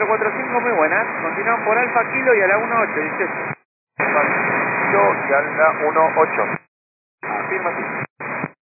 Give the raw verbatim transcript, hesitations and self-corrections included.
cuatro cuatro cinco, muy buenas. Continúan por Alfa Kilo y a la uno ocho, dieciocho. Alfa Kilo y a la uno ocho. Afirmativo.